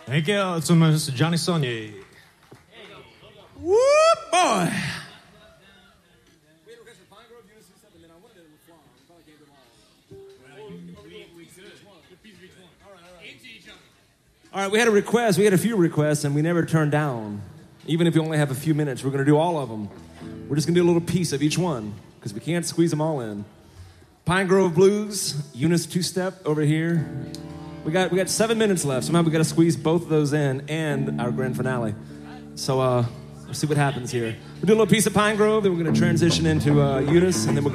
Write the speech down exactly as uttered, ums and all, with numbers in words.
Thank you to Mister Johnny Saunier. Woo, boy. All right, we had a request. We had a few requests, and we never turned down. Even if you only have a few minutes, we're going to do all of them. We're just going to do a little piece of each one because we can't squeeze them all in. Pine Grove Blues, Eunice Two-Step over here. We got we got seven minutes left. Somehow we got to squeeze both of those in and our grand finale. So uh, we'll see what happens here. We'll do a little piece of Pine Grove, then we're going to transition into uh, Eunice, and then we'll